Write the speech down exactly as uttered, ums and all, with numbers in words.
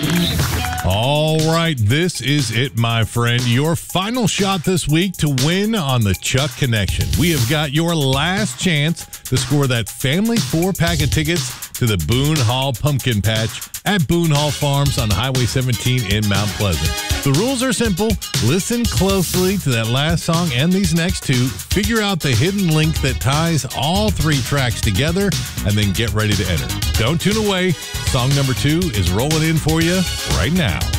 All right, this is it, my friend. Your final shot this week to win on the Chuck Connection. We have got your last chance to score that family four-pack of tickets to the Boone Hall Pumpkin Patch at Boone Hall Farms on Highway seventeen in Mount Pleasant. The rules are simple. Listen closely to that last song and these next two. Figure out the hidden link that ties all three tracks together, and then get ready to enter. Don't tune away. Song number two is rolling in for you right now.